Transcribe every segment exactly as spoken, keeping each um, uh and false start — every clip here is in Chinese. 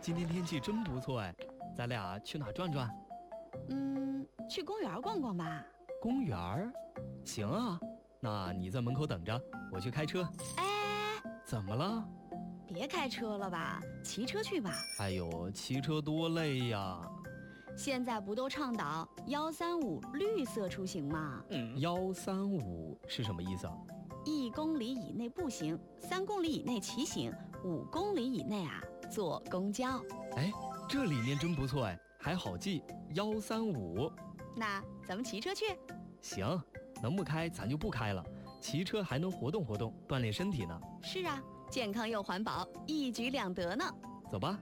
今天天气真不错哎，咱俩去哪转转？ 嗯，去公园逛逛吧。 公园？行啊，那你在门口等着，我去开车。 哎， 怎么了？ 别开车了吧，骑车去吧。 哎呦，骑车多累呀！ 现在不都倡导幺三五绿色出行吗？ 嗯，幺三五是什么意思啊？ 一公里以内步行，三公里以内骑行，五公里以内啊坐公交。 哎，这理念真不错哎，还好记，幺三五。 那咱们骑车去。 行，能不开咱就不开了，骑车还能活动活动，锻炼身体呢。 是啊，健康又环保，一举两得呢。 走吧。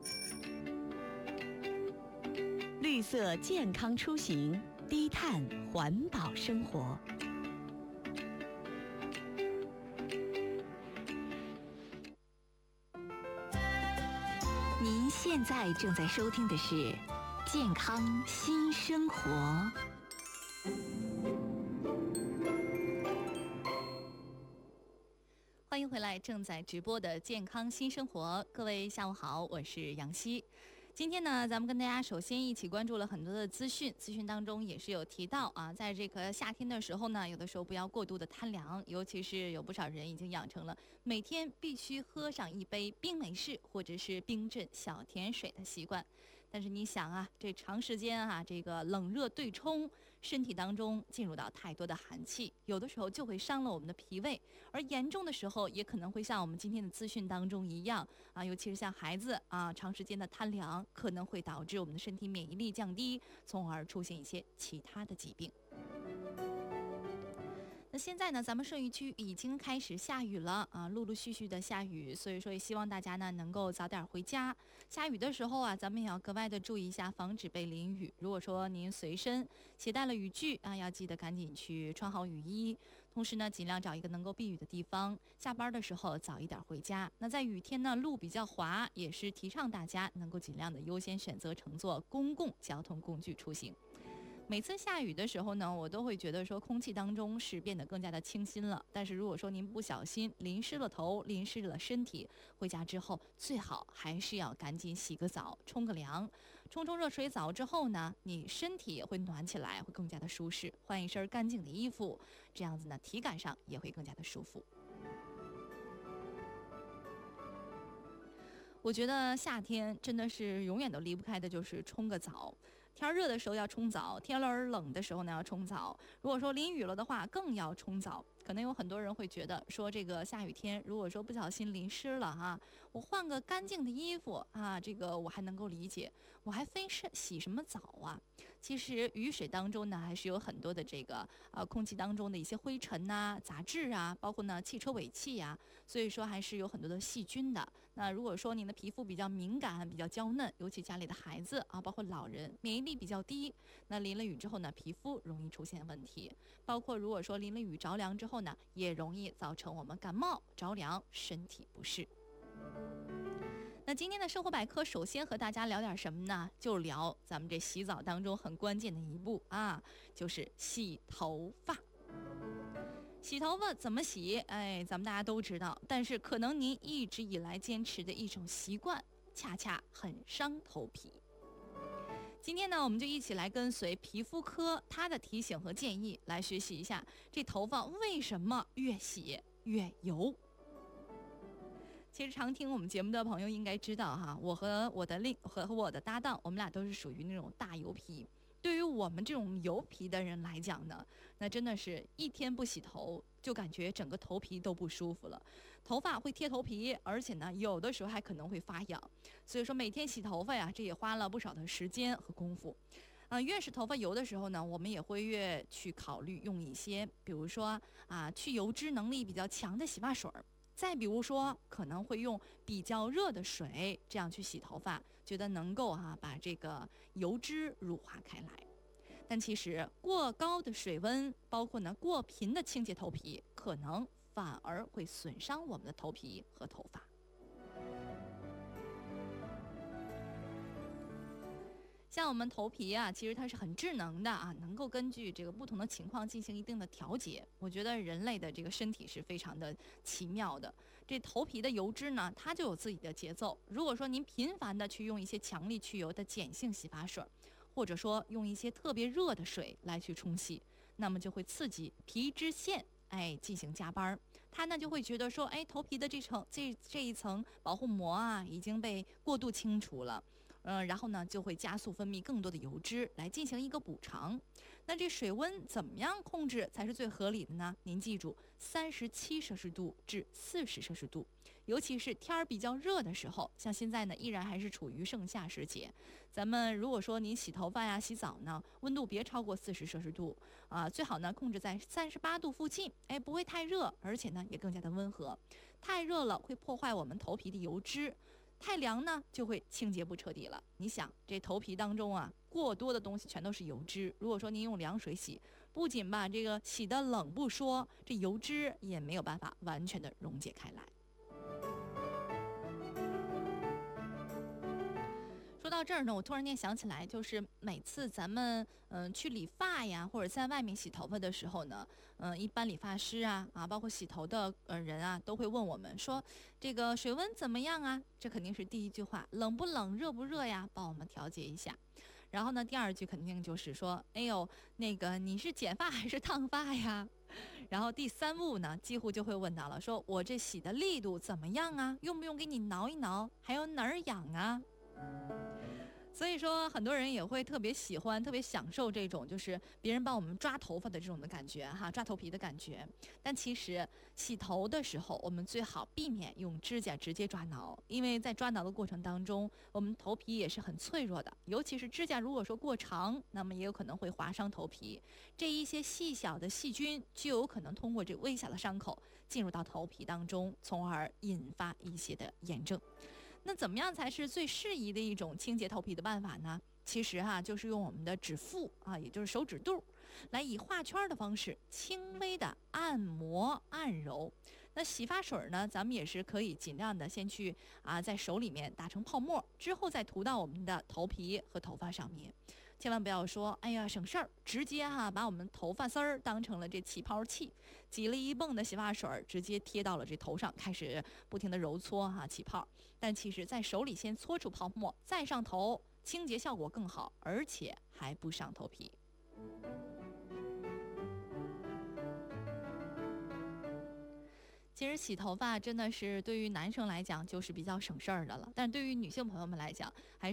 绿色健康出行，低碳环保生活。 您现在正在收听的是《健康新生活》。 欢迎回来，正在直播的《健康新生活》，各位下午好，我是杨希。今天呢，咱们跟大家首先一起关注了很多的资讯，资讯当中也是有提到啊，在这个夏天的时候呢，有的时候不要过度的贪凉，尤其是有不少人已经养成了每天必须喝上一杯冰美式或者是冰镇小甜水的习惯。但是你想啊，这长时间啊，这个冷热对冲，身体当中进入到太多的寒气，有的时候就会伤了我们的脾胃，而严重的时候也可能会像我们今天的资讯当中一样啊，尤其是像孩子啊，长时间的贪凉可能会导致我们的身体免疫力降低，从而出现一些其他的疾病。那现在呢，咱们顺义区已经开始下雨了啊，陆陆续续的下雨，所以说也希望大家呢能够早点回家。下雨的时候啊，咱们也要格外的注意一下，防止被淋雨。如果说您随身携带了雨具啊，要记得赶紧去穿好雨衣，同时呢，尽量找一个能够避雨的地方。下班的时候早一点回家。那在雨天呢，路比较滑，也是提倡大家能够尽量的优先选择乘坐公共交通工具出行。每次下雨的时候呢，我都会觉得说空气当中是变得更加的清新了。但是如果说您不小心淋湿了头，淋湿了身体，回家之后最好还是要赶紧洗个澡，冲个凉。冲冲热水澡之后呢，你身体也会暖起来，会更加的舒适。换一身干净的衣服，这样子呢，体感上也会更加的舒服。我觉得夏天真的是永远都离不开的，就是冲个澡。天热的时候要冲澡，天冷的时候呢要冲澡。如果说淋雨了的话，更要冲澡。可能有很多人会觉得说，这个下雨天如果说不小心淋湿了哈，我换个干净的衣服啊，这个我还能够理解，我还非是洗什么澡啊？其实雨水当中呢，还是有很多的这个呃空气当中的一些灰尘呐、杂质啊，包括呢汽车尾气呀、啊，所以说还是有很多的细菌的。那如果说您的皮肤比较敏感、比较娇嫩，尤其家里的孩子啊，包括老人，免疫力比较低，那淋了雨之后呢，皮肤容易出现问题。包括如果说淋了雨着凉之后呢，也容易造成我们感冒、着凉、身体不适。那今天的生活百科，首先和大家聊点什么呢？就聊咱们这洗澡当中很关键的一步啊，就是洗头发。洗头发怎么洗？哎，咱们大家都知道，但是可能您一直以来坚持的一种习惯，恰恰很伤头皮。今天呢，我们就一起来跟随皮肤科他的提醒和建议，来学习一下这头发为什么越洗越油。其实常听我们节目的朋友应该知道哈，我和我的另和和我的搭档，我们俩都是属于那种大油皮。对于我们这种油皮的人来讲呢，那真的是一天不洗头，就感觉整个头皮都不舒服了，头发会贴头皮，而且呢，有的时候还可能会发痒。所以说每天洗头发呀，这也花了不少的时间和功夫。啊、呃，越是头发油的时候呢，我们也会越去考虑用一些，比如说啊，去油脂能力比较强的洗发水儿。再比如说，可能会用比较热的水这样去洗头发，觉得能够哈、啊、把这个油脂乳化开来。但其实过高的水温，包括呢过频的清洁头皮，可能反而会损伤我们的头皮和头发。 像我们头皮啊，其实它是很智能的啊，能够根据这个不同的情况进行一定的调节。我觉得人类的这个身体是非常的奇妙的。这头皮的油脂呢，它就有自己的节奏。如果说您频繁的去用一些强力去油的碱性洗发水，或者说用一些特别热的水来去冲洗，那么就会刺激皮脂腺哎进行加班，它呢就会觉得说，哎，头皮的这层这这一层保护膜啊已经被过度清除了。嗯、呃，然后呢就会加速分泌更多的油脂来进行一个补偿。那这水温怎么样控制才是最合理的呢？您记住，三十七摄氏度至四十摄氏度，尤其是天儿比较热的时候，像现在呢依然还是处于盛夏时节。咱们如果说您洗头发呀、洗澡呢，温度别超过四十摄氏度啊、呃，最好呢控制在三十八度附近，哎，不会太热，而且呢也更加的温和。太热了会破坏我们头皮的油脂。太凉呢，就会清洁不彻底了。你想，这头皮当中啊，过多的东西全都是油脂。如果说您用凉水洗，不仅把这个洗得冷不说，这油脂也没有办法完全的溶解开来。说到这儿呢，我突然间想起来，就是每次咱们嗯、呃、去理发呀，或者在外面洗头发的时候呢，嗯、呃，一般理发师啊啊，包括洗头的呃人啊，都会问我们说，这个水温怎么样啊？这肯定是第一句话，冷不冷，热不热呀？帮我们调节一下。然后呢，第二句肯定就是说，哎呦，那个你是剪发还是烫发呀？然后第三步呢，几乎就会问到了，说我这洗的力度怎么样啊？用不用给你挠一挠？还有哪儿痒啊？所以说，很多人也会特别喜欢、特别享受这种就是别人帮我们抓头发的这种的感觉哈，抓头皮的感觉。但其实洗头的时候，我们最好避免用指甲直接抓挠，因为在抓挠的过程当中，我们头皮也是很脆弱的，尤其是指甲如果说过长，那么也有可能会划伤头皮。这一些细小的细菌就有可能通过这微小的伤口进入到头皮当中，从而引发一些的炎症。那怎么样才是最适宜的一种清洁头皮的办法呢？其实哈、啊，就是用我们的指腹啊，也就是手指肚，来以画圈的方式轻微的按摩按揉。那洗发水呢，咱们也是可以尽量的先去啊，在手里面打成泡沫，之后再涂到我们的头皮和头发上面。千万不要说，哎呀省事儿，直接哈、啊、把我们头发丝儿当成了这起泡器，挤了一泵的洗发水直接贴到了这头上，开始不停的揉搓哈、啊、起泡。但其实在手里先搓出泡沫，再上头，清洁效果更好，而且还不伤头皮。其实洗头发真的是对于男生来讲就是比较省事儿的了，但是对于女性朋友们来讲，还是